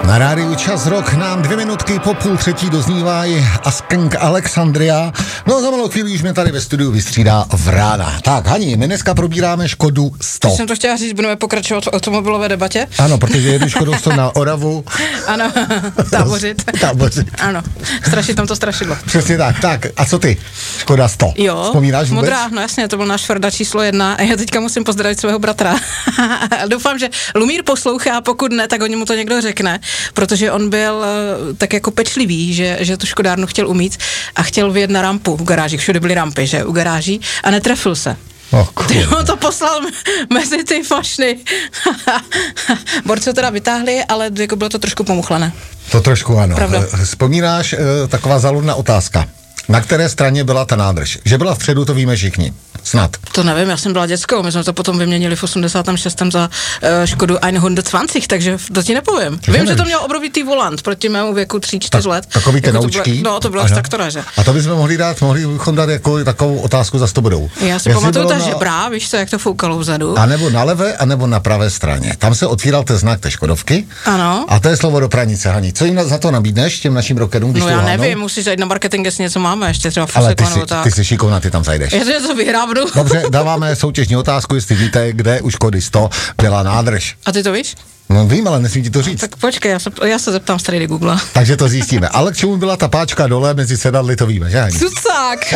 Na rádiu Čas Rock nám 2 minutky po 2:30 doznívají Asking Alexandria. No a za malou chvíli už mě tady ve studiu vystřídá Vrána. Tak, Hani, my dneska probíráme Škodu 100. Teď jsem to chtěla říct, budeme pokračovat v automobilové debatě. Ano, protože jedu Škodu 100 na Oravu. Ano, tábořit. Ano, strašit tam to strašidlo. Přesně tak. Tak, a co ty? Škoda 100. Jo, vzpomínáš vůbec? modrá, no jasně, to byl náš Frda číslo 1 a já teďka musím pozdravit svého bratra. Doufám, že Lumír poslouchá, pokud ne, tak o němu to někdo řekne, protože on byl tak jako pečlivý, že tu škodárnu chtěl umít a chtěl vyjet na rampu v garáži, všude byly rampy, že, u garáží a netrefil se. On to poslal mezi ty fašny. Borci ho teda vytáhli, ale jako bylo to trošku pomuchlané. To trošku ano. Pravda. Vzpomínáš, taková záludná otázka. Na které straně byla ta nádrž? Že byla vpředu, to víme všichni. Snad. To nevím, já jsem byla dětskou, my jsme to potom vyměnili v 86. za Škodu 120, takže to ti nepovím. Vím, že to měl obrovitý volant proti mému věku 3-4 let. Takový ty naučky. To bylo z traktora, že? A to bychom mohli dát jako takovou otázku za 100 bodů. Já si pamatuju ta žebra, víš co, jak to foukalo vzadu. A nebo na levé, a nebo na pravé straně. Tam se otvíral ten znak té Škodovky. Ano. A to je slovo do pranice, Hani. Co jim za to nabídneš těm našim rockerům, když no já nevím, musíš zajít na marketing, jestli něco máme, ještě třeba ale ty jsi šikovná, ty tam zajdeš. Já to vyhrábnu. Dobře, dáváme soutěžní otázku, jestli víte, kde u Škody 100 byla nádrž. A ty to víš? No vím, ale nesmím ti to říct. Tak počkej, já se zeptám strejdy Google. Takže to zjistíme. Ale k čemu byla ta páčka dole mezi sedadly, to víme, že? Cucák.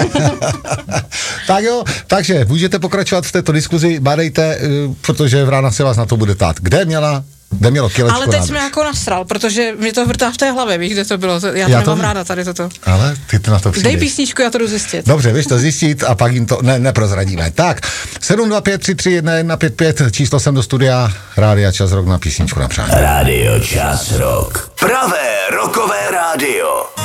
Tak jo, takže můžete pokračovat v této diskuzi, bádejte, protože Vrána se vás na to bude tát. Kde mělo kilečko ale teď nádrž? jsme jako nasral, protože mi to vrtá v té hlavě, víš, kde to bylo. Já to nemám ráda tady toto. Ale ty to na to přijdeš. Dej písničku, já to jdu zjistit. Dobře, víš to zjistit a pak jim to neprozradíme. Tak, 725331155, číslo sem do studia, Rádia Čas Rock na písničku na přání. Rádio Čas Rock. Pravé rockové rádio.